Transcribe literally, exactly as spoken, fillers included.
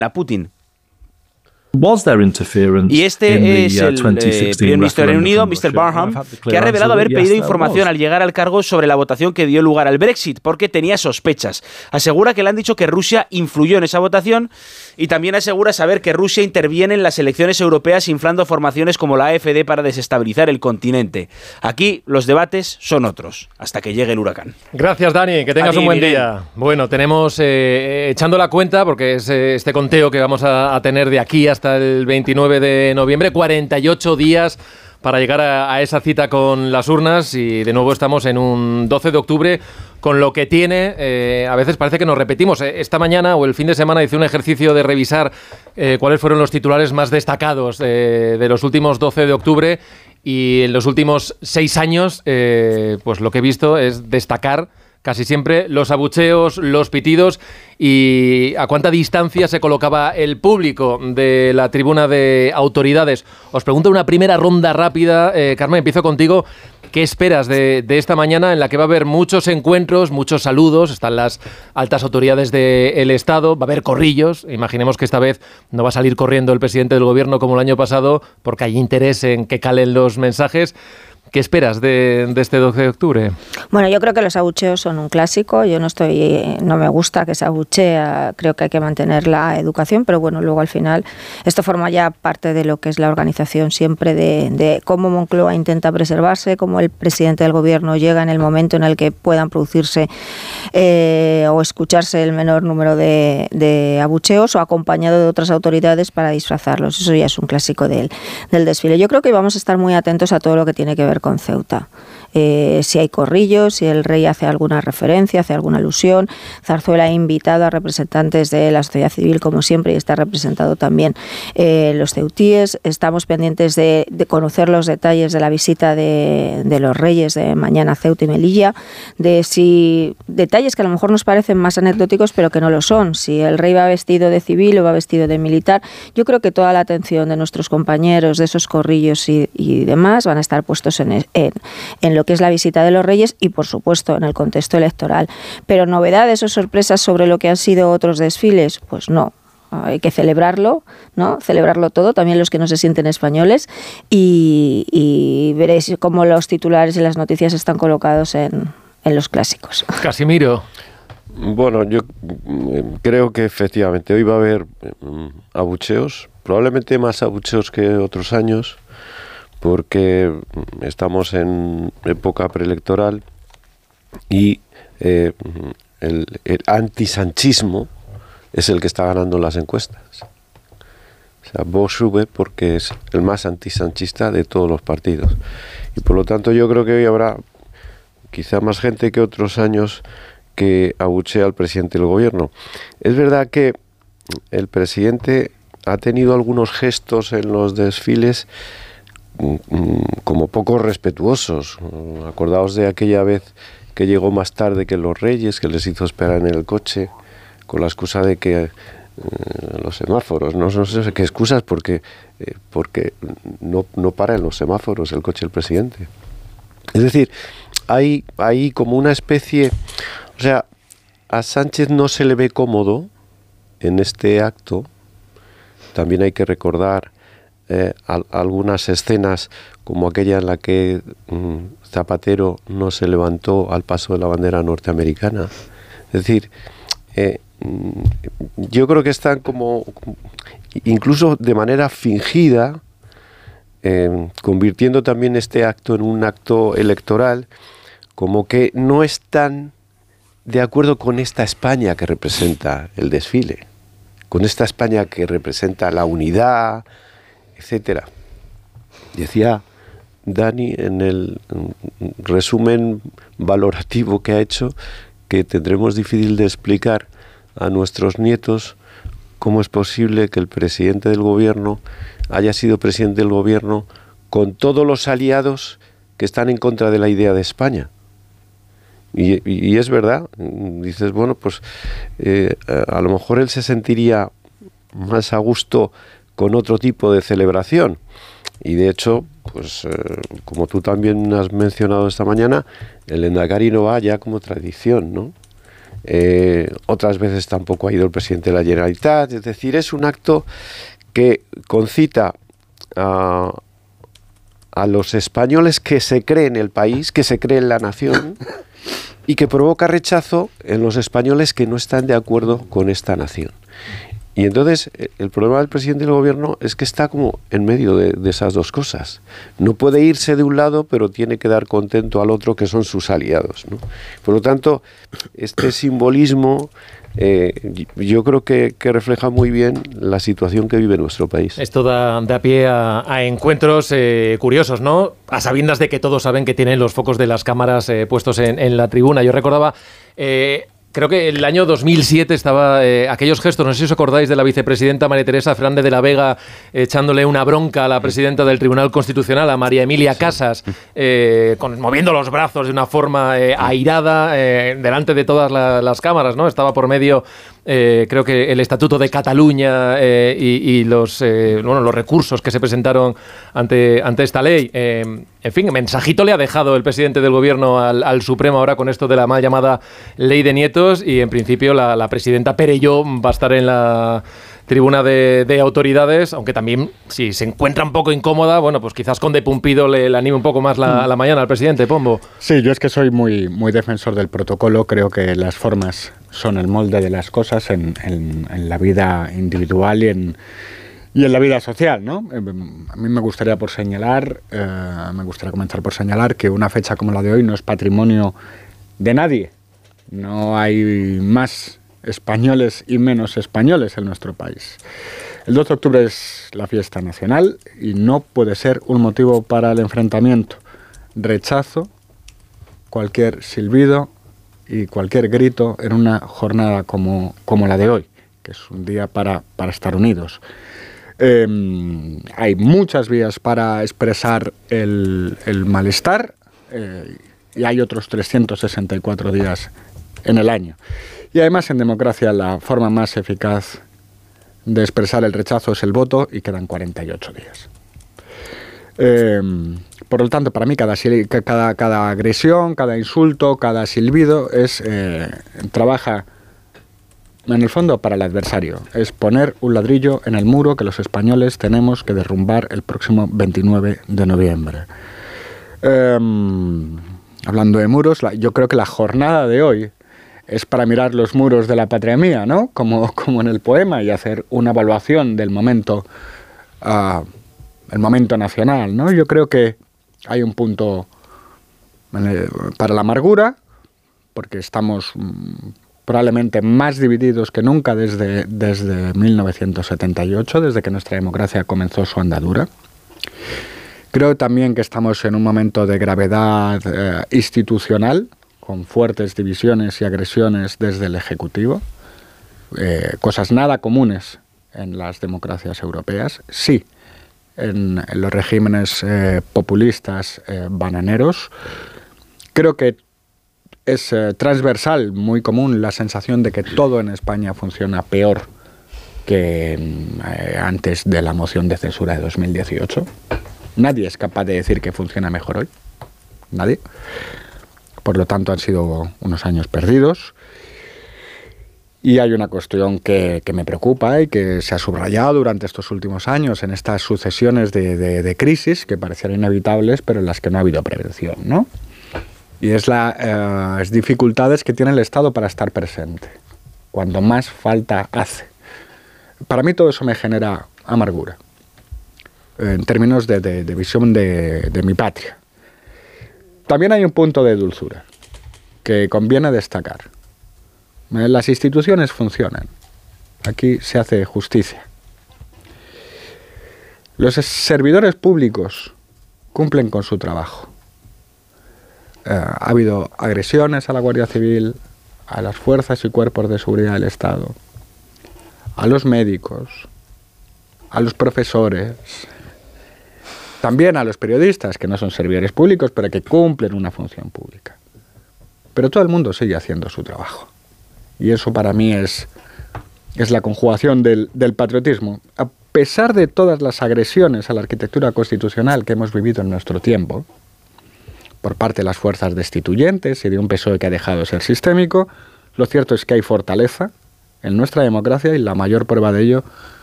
a Putin. Was there interference Y este in the, es uh, el eh, primer ministro del Reino Unido, mister Barham, que ha revelado haber pedido información al llegar al cargo sobre la votación que dio lugar al Brexit, porque tenía sospechas. Asegura que le han dicho que Rusia influyó en esa votación y también asegura saber que Rusia interviene en las elecciones europeas inflando formaciones como la A F D para desestabilizar el continente. Aquí los debates son otros, hasta que llegue el huracán. Gracias, Dani, que tengas ti, un buen Miguel. día. Bueno, tenemos, eh, echando la cuenta, porque es eh, este conteo que vamos a, a tener de aquí hasta hasta el veintinueve de noviembre, cuarenta y ocho días para llegar a, a esa cita con las urnas y de nuevo estamos en un doce de octubre con lo que tiene, eh, a veces parece que nos repetimos. Esta mañana o el fin de semana hice un ejercicio de revisar eh, cuáles fueron los titulares más destacados eh, de los últimos doce de octubre y en los últimos seis años eh, pues lo que he visto es destacar casi siempre los abucheos, los pitidos y a cuánta distancia se colocaba el público de la tribuna de autoridades. Os pregunto una primera ronda rápida. Eh, Carmen, empiezo contigo. ¿Qué esperas de, de esta mañana en la que va a haber muchos encuentros, muchos saludos? Están las altas autoridades del Estado, va a haber corrillos. Imaginemos que esta vez no va a salir corriendo el presidente del gobierno como el año pasado porque hay interés en que calen los mensajes. ¿Qué esperas de, de este doce de octubre? Bueno, yo creo que los abucheos son un clásico. Yo no estoy, no me gusta que se abuchea. Creo que hay que mantener la educación, pero bueno, luego al final esto forma ya parte de lo que es la organización siempre de, de cómo Moncloa intenta preservarse, cómo el presidente del gobierno llega en el momento en el que puedan producirse eh, o escucharse el menor número de, de abucheos o acompañado de otras autoridades para disfrazarlos. Eso ya es un clásico del, del desfile. Yo creo que vamos a estar muy atentos a todo lo que tiene que ver con Ceuta. Eh, si hay corrillos, si el rey hace alguna referencia, hace alguna alusión. Zarzuela ha invitado a representantes de la sociedad civil, como siempre, y está representado también eh, los ceutíes. Estamos pendientes de, de conocer los detalles de la visita de, de los reyes de mañana a Ceuta y Melilla, de si detalles que a lo mejor nos parecen más anecdóticos, pero que no lo son. Si el rey va vestido de civil o va vestido de militar, yo creo que toda la atención de nuestros compañeros, de esos corrillos y, y demás, van a estar puestos en, en, en lo que es la visita de los reyes y, por supuesto, en el contexto electoral. Pero novedades o sorpresas sobre lo que han sido otros desfiles, pues no. Hay que celebrarlo, ¿no? Celebrarlo todo, también los que no se sienten españoles, y, y veréis cómo los titulares y las noticias están colocados en, en los clásicos. Casimiro. Bueno, yo creo que efectivamente hoy va a haber abucheos, probablemente más abucheos que otros años, porque estamos en época preelectoral y eh, el, el antisanchismo es el que está ganando las encuestas. O sea, Vox sube porque es el más antisanchista de todos los partidos. Y por lo tanto yo creo que hoy habrá quizá más gente que otros años que abuchea al presidente del gobierno. Es verdad que el presidente ha tenido algunos gestos en los desfiles como poco respetuosos. Acordaos de aquella vez que llegó más tarde que los reyes, que les hizo esperar en el coche con la excusa de que eh, los semáforos, no, no sé qué excusas, porque eh, porque no, no para en los semáforos el coche del presidente. Es decir, hay, hay como una especie, o sea, a Sánchez no se le ve cómodo en este acto. También hay que recordar Eh, al, algunas escenas como aquella en la que mm, Zapatero no se levantó al paso de la bandera norteamericana. Es decir, eh, yo creo que están como, incluso de manera fingida, eh, convirtiendo también este acto en un acto electoral, como que no están de acuerdo con esta España que representa el desfile, con esta España que representa la unidad, etcétera. Decía Dani en el resumen valorativo que ha hecho que tendremos difícil de explicar a nuestros nietos cómo es posible que el presidente del gobierno haya sido presidente del gobierno con todos los aliados que están en contra de la idea de España. Y, y, y es verdad, dices, bueno, pues eh, a lo mejor él se sentiría más a gusto con otro tipo de celebración. Y de hecho, pues eh, como tú también has mencionado esta mañana, el Lehendakari no va ya como tradición, ¿no? eh, otras veces tampoco ha ido el presidente de la Generalitat. Es decir, es un acto que concita a, a los españoles que se creen el país, que se creen la nación, y que provoca rechazo en los españoles que no están de acuerdo con esta nación. Y entonces el problema del presidente del gobierno es que está como en medio de, de esas dos cosas. No puede irse de un lado, pero tiene que dar contento al otro, que son sus aliados, ¿no? Por lo tanto, este simbolismo eh, yo creo que, que refleja muy bien la situación que vive nuestro país. Esto da, da pie a, a encuentros eh, curiosos, ¿no? A sabiendas de que todos saben que tienen los focos de las cámaras eh, puestos en, en la tribuna. Yo recordaba... Eh, Creo que el año dos mil siete estaba eh, aquellos gestos, no sé si os acordáis, de la vicepresidenta María Teresa Fernández de la Vega eh, echándole una bronca a la presidenta del Tribunal Constitucional, a María Emilia Casas, eh, con, moviendo los brazos de una forma eh, airada eh, delante de todas la, las cámaras, ¿no? Estaba por medio, eh, creo que el Estatuto de Cataluña eh, y, y los, eh, bueno, los recursos que se presentaron ante, ante esta ley. Eh, en fin, mensajito le ha dejado el presidente del Gobierno al, al Supremo ahora con esto de la mal llamada Ley de Nietos, y en principio la, la presidenta Perelló va a estar en la tribuna de, de autoridades, aunque también si se encuentra un poco incómoda, bueno, pues quizás Conde Pumpido le, le anime un poco más la, la mañana al presidente. Pombo. Sí, yo es que soy muy, muy defensor del protocolo. Creo que las formas son el molde de las cosas en, en, en la vida individual y en Y en la vida social, ¿no? A mí me gustaría por señalar, eh, me gustaría comenzar por señalar que una fecha como la de hoy no es patrimonio de nadie. No hay más españoles y menos españoles en nuestro país. El dos de octubre es la fiesta nacional y no puede ser un motivo para el enfrentamiento. Rechazo cualquier silbido y cualquier grito en una jornada como, como la de hoy, que es un día para, para estar unidos. Eh, hay muchas vías para expresar el, el malestar eh, y hay otros trescientos sesenta y cuatro días en el año. Y además en democracia la forma más eficaz de expresar el rechazo es el voto y quedan cuarenta y ocho días. Eh, por lo tanto, para mí cada, cada, cada agresión, cada insulto, cada silbido es eh, trabaja en el fondo para el adversario. Es poner un ladrillo en el muro que los españoles tenemos que derrumbar el próximo veintinueve de noviembre. Eh, hablando de muros, la, yo creo que la jornada de hoy es para mirar los muros de la patria mía, ¿no? Como, como en el poema, y hacer una evaluación del momento, uh, el momento nacional, ¿no? Yo creo que hay un punto eh, para la amargura, porque estamos mm, probablemente más divididos que nunca desde, desde mil novecientos setenta y ocho, desde que nuestra democracia comenzó su andadura. Creo también que estamos en un momento de gravedad eh, institucional, con fuertes divisiones y agresiones desde el Ejecutivo, eh, cosas nada comunes en las democracias europeas, sí, en, en los regímenes eh, populistas eh, bananeros. Creo que es eh, transversal, muy común, la sensación de que todo en España funciona peor que eh, antes de la moción de censura de dos mil dieciocho. Nadie es capaz de decir que funciona mejor hoy. Nadie. Por lo tanto, han sido unos años perdidos. Y hay una cuestión que, que me preocupa y que se ha subrayado durante estos últimos años en estas sucesiones de, de, de crisis que parecían inevitables, pero en las que no ha habido prevención, ¿no? Y es las eh, dificultades que tiene el Estado para estar presente, cuando más falta hace. Para mí todo eso me genera amargura, en términos de, de, de visión de, de mi patria. También hay un punto de dulzura que conviene destacar. Las instituciones funcionan. Aquí se hace justicia. Los servidores públicos cumplen con su trabajo. Eh, ha habido agresiones a la Guardia Civil, a las fuerzas y cuerpos de seguridad del Estado, a los médicos, a los profesores, también a los periodistas, que no son servidores públicos, pero que cumplen una función pública. Pero todo el mundo sigue haciendo su trabajo. Y eso para mí es, es la conjugación del, del patriotismo. A pesar de todas las agresiones a la arquitectura constitucional que hemos vivido en nuestro tiempo, por parte de las fuerzas destituyentes y de un P S O E que ha dejado de ser sistémico, Lo cierto es que hay fortaleza en nuestra democracia y la mayor prueba de ello